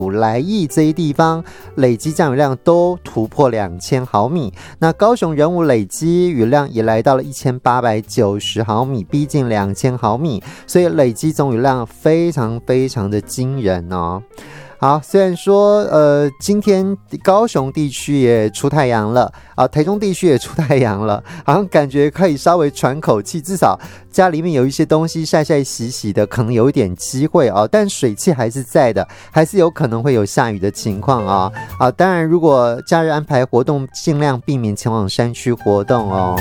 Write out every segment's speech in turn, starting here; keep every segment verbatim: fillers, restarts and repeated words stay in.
来义这一地方累积降雨量都突破两千毫米，那高雄仁武累积雨量也来到了一千八百九十毫米，逼近两千毫米，所以累积总雨量非常非常的惊人哦。好，虽然说呃，今天高雄地区也出太阳了啊，台中地区也出太阳了，好像感觉可以稍微喘口气，至少家里面有一些东西晒晒洗洗的，可能有一点机会啊，但水汽还是在的，还是有可能会有下雨的情况啊啊！当然，如果假日安排活动，尽量避免前往山区活动哦。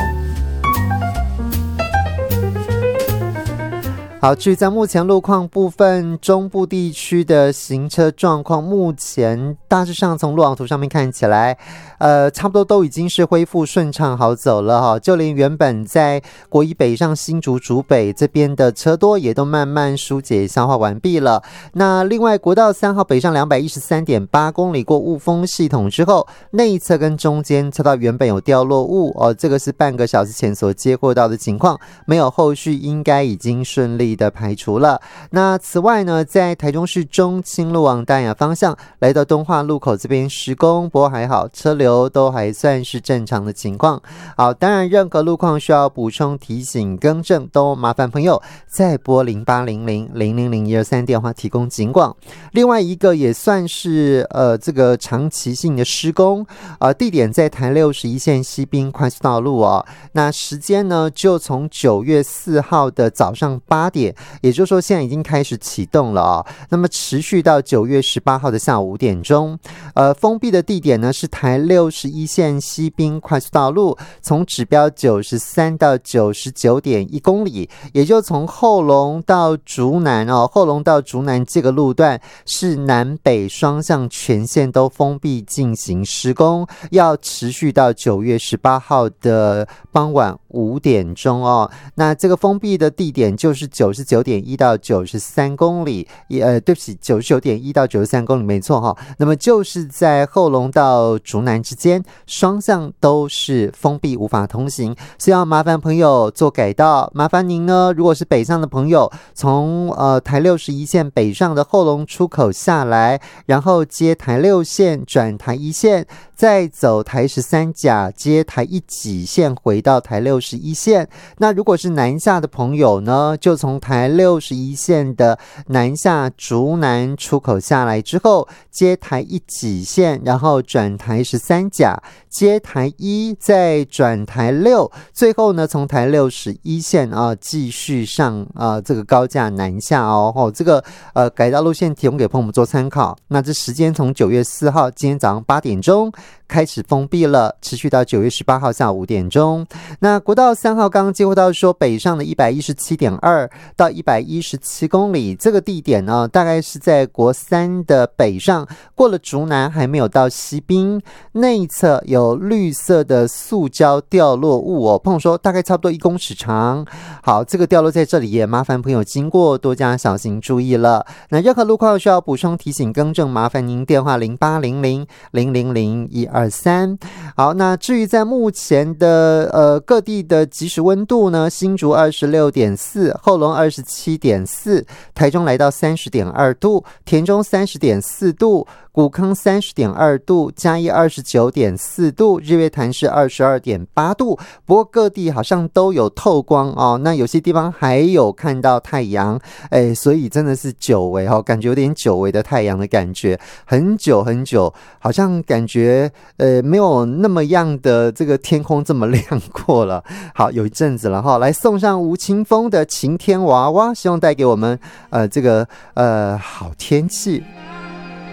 好，至于在目前路况部分，中部地区的行车状况，目前大致上从路网图上面看起来，呃，差不多都已经是恢复顺畅好走了哈。就连原本在国一北上新竹竹北这边的车多，也都慢慢疏解消化完毕了。那另外，国道三号北上两百一十三点八公里过雾峰系统之后，内侧跟中间车道原本有掉落物哦，这个是半个小时前所接获到的情况，没有后续，应该已经顺利的排除了。那此外呢，在台中市中清路往大雅方向来到敦化路口这边施工，不过还好，车流都还算是正常的情况。好，当然任何路况需要补充提醒更正，都麻烦朋友再拨零八零零零零零一二三电话提供警广。另外一个也算是呃这个长期性的施工，呃地点在台六十一线西滨快速道路哦。那时间呢，就从九月四号的早上八点。也就是说现在已经开始启动了哦，那么持续到九月十八号的下午五点钟。呃，封闭的地点呢是台六十一线西滨快速道路，从指标九十三到九十九点一公里，也就从后龙到竹南哦，后龙到竹南这个路段是南北双向全线都封闭进行施工，要持续到九月十八号的傍晚五点钟哦。那这个封闭的地点就是九十九点一到九十三公里，呃，对不起，九十九点一到九十三公里，没错哈。那么就是在后龙到竹南之间，双向都是封闭，无法通行，所以要麻烦朋友做改道。麻烦您呢，如果是北上的朋友，从呃台六十一线北上的后龙出口下来，然后接台六线转台一线，再走台十三甲接台一己线回到台六十一线。那如果是南下的朋友呢，就从台六十一线的南下竹南出口下来之后，接台一己线，然后转台十三甲，接台一，再转台六，最后呢从台六十一线啊继续上啊这个高架南下哦。哦这个呃改道路线提供给朋友们做参考。那这时间从九月四号今天早上八点钟开始封闭了，持续到九月十八号下午五点钟。那国道三号刚刚接获到说北上的一百一十七点二到一百一十七公里，这个地点呢大概是在国三的北上，过了竹南还没有到西滨，内侧有绿色的塑胶掉落物哦，朋友说大概差不多一公尺长。好，这个掉落在这里，也麻烦朋友经过多加小心注意了。那任何路况需要补充提醒更正，麻烦您电话零八零零零零零一二三。好，那至于在目前的呃各地的即时温度呢，新竹二十六点四，后龙二十七点四，台中来到三十点二度，田中三十点四度，古坑三十点二度，嘉义二十九点四度，日月潭是二十二点八度。不过各地好像都有透光哦，那有些地方还有看到太阳，哎，所以真的是久违哦，感觉有点久违的太阳的感觉，很久很久，好像感觉呃没有那么样的这个天空这么亮过了。好，有一阵子了哈，来送上吴青峰的晴天娃娃，希望带给我们呃这个呃好天气。